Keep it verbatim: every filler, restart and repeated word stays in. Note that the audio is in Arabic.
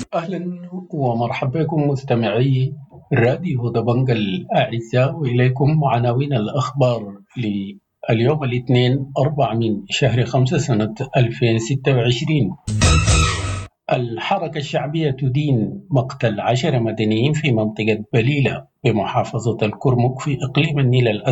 أهلا ومرحبا بكم مستمعي راديو دبنج الأعزاء، وإليكم عناوين الأخبار لليوم الاثنين أربعة من شهر خمسة سنة ألفين وستة وعشرين. الحركة الشعبية تدين مقتل عشر مدنيين في منطقة بليلة بمحافظة الكرمك في إقليم النيل الأسود